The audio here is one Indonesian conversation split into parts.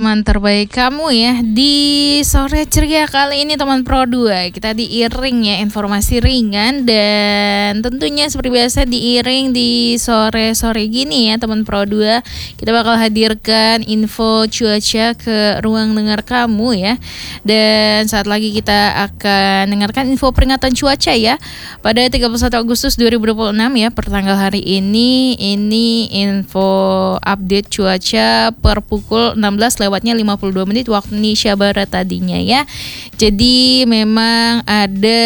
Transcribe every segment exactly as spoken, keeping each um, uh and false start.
teman terbaik kamu ya. Di sore ceria kali ini teman Pro dua, kita diiring ya informasi ringan dan tentunya seperti biasa diiring di sore-sore gini ya teman Pro dua. Kita bakal hadirkan info cuaca ke ruang dengar kamu ya. Dan saat lagi kita akan dengarkan info peringatan cuaca ya. Pada tiga puluh satu Agustus dua ribu dua puluh enam ya, pertanggal hari ini, ini info update cuaca per pukul enam belas lewatnya lima puluh dua menit waktu Indonesia Barat tadinya ya. Jadi memang ada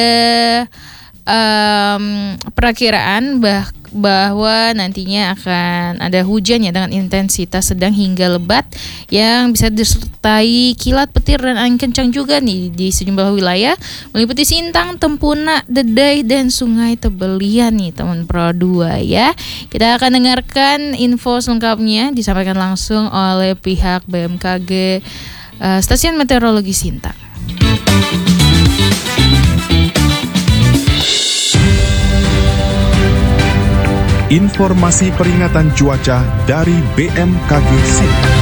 um, perakiraan bah bahwa nantinya akan ada hujan ya dengan intensitas sedang hingga lebat yang bisa disertai kilat, petir dan angin kencang juga nih di sejumlah wilayah meliputi Sintang, Tempuna, Deday dan Sungai Tebelian nih teman Pro dua ya. Kita akan dengarkan info selengkapnya disampaikan langsung oleh pihak B M K G uh, Stasiun Meteorologi Sintang. Informasi peringatan cuaca dari B M K G Sintang.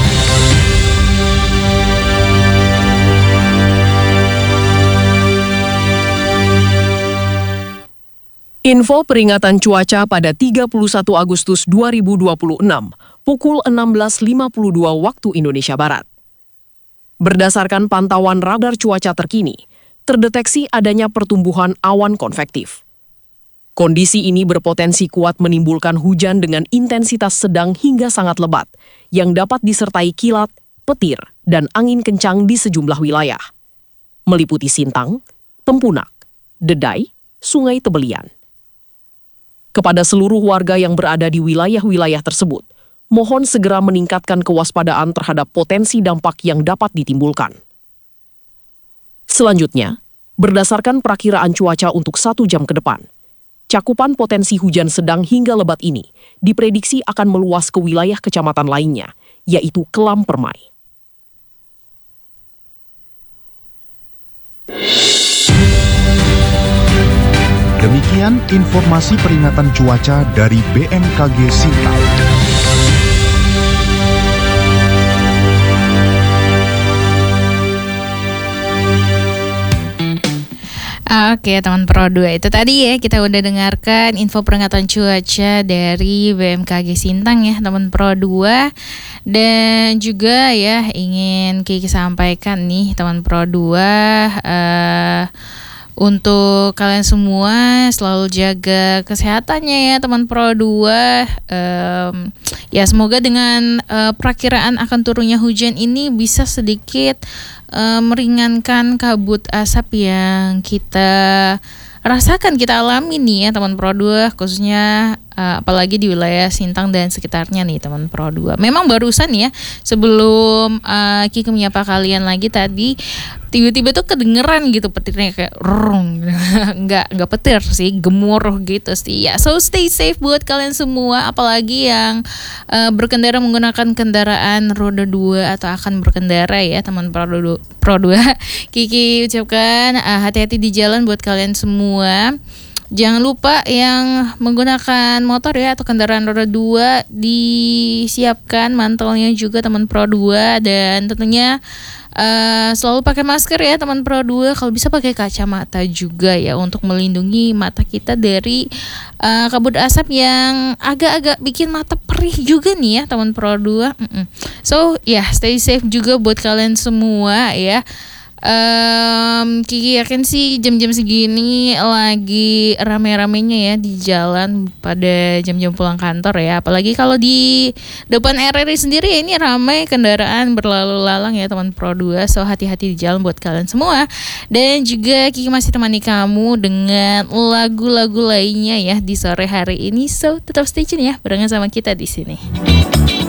Info peringatan cuaca pada tiga puluh satu Agustus dua ribu dua puluh enam, pukul enam belas lima puluh dua waktu Indonesia Barat. Berdasarkan pantauan radar cuaca terkini, terdeteksi adanya pertumbuhan awan konvektif. Kondisi ini berpotensi kuat menimbulkan hujan dengan intensitas sedang hingga sangat lebat, yang dapat disertai kilat, petir, dan angin kencang di sejumlah wilayah, meliputi Sintang, Tempunak, Deday, Sungai Tebelian. Kepada seluruh warga yang berada di wilayah-wilayah tersebut, mohon segera meningkatkan kewaspadaan terhadap potensi dampak yang dapat ditimbulkan. Selanjutnya, berdasarkan perakiraan cuaca untuk satu jam ke depan, cakupan potensi hujan sedang hingga lebat ini diprediksi akan meluas ke wilayah kecamatan lainnya, yaitu Kelam Permai. Demikian informasi peringatan cuaca dari B M K G Sintang. Oke teman Pro dua, itu tadi ya kita udah dengarkan info peringatan cuaca dari B M K G Sintang ya teman Pro dua. Dan juga ya ingin Kiki sampaikan nih teman Pro dua, uh, untuk kalian semua selalu jaga kesehatannya ya teman Pro dua. um, Ya semoga dengan uh, perakiraan akan turunnya hujan ini bisa sedikit uh, meringankan kabut asap yang kita rasakan, kita alami nih ya teman Pro dua, khususnya uh, apalagi di wilayah Sintang dan sekitarnya nih teman Pro dua. Memang barusan ya sebelum uh, Kiki menyapa kalian lagi tadi, tiba-tiba tuh kedengeran gitu petirnya kayak rung. nggak nggak petir sih, gemuruh gitu sih ya. So stay safe buat kalian semua, apalagi yang uh, berkendara menggunakan kendaraan roda dua atau akan berkendara ya teman Pro dua. Kiki ucapkan uh, hati-hati di jalan buat kalian semua. Jangan lupa yang menggunakan motor ya atau kendaraan roda dua, disiapkan mantelnya juga teman Pro dua. Dan tentunya uh, selalu pakai masker ya teman Pro dua. Kalau bisa pakai kacamata juga ya untuk melindungi mata kita dari uh, kabut asap yang agak-agak bikin mata perih juga nih ya teman Pro dua. Mm-mm. So ya yeah, stay safe juga buat kalian semua ya. Um, Kiki yakin sih jam-jam segini lagi rame-ramenya ya di jalan pada jam-jam pulang kantor ya. Apalagi kalau di depan R R I sendiri ya, ini ramai kendaraan berlalu lalang ya teman Pro dua. So hati-hati di jalan buat kalian semua. Dan juga Kiki masih temani kamu dengan lagu-lagu lainnya ya di sore hari ini. So tetap stay tune ya barengan sama kita di sini.